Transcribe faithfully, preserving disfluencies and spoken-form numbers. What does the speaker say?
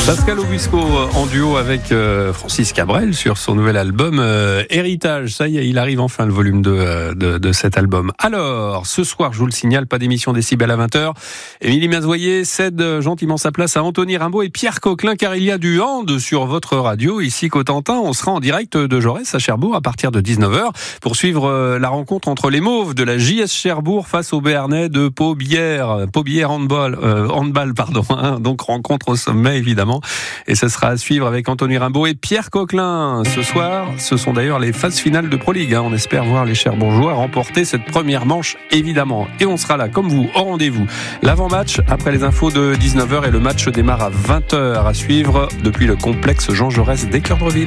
Pascal Obispo en duo avec euh, Francis Cabrel sur son nouvel album euh, Héritage. Ça y est, il arrive enfin le volume deux euh, de, de cet album. Alors, ce soir, je vous le signale, pas d'émission Décibel à vingt heures. Émilie Mazoyer cède gentiment sa place à Anthony Rimbaud et Pierre Coquelin, car il y a du hand sur votre radio. Ici, Cotentin, on sera en direct de Jaurès à Cherbourg à partir de dix-neuf heures pour suivre euh, la rencontre entre les Mauves de la J S Cherbourg face au Béarnais de Paubière. Paubière handball, euh, handball pardon. Hein, donc rencontre au sommet, évidemment. Et ce sera à suivre avec Anthony Rimbaud et Pierre Coquelin. Ce soir, ce sont d'ailleurs les phases finales de Pro League. On espère voir les Cherbourgeois remporter cette première manche, évidemment. Et on sera là, comme vous, au rendez-vous. L'avant-match, après les infos de dix-neuf heures, et le match démarre à vingt heures à suivre depuis le complexe Jean Jaurès d'Équeurdreville.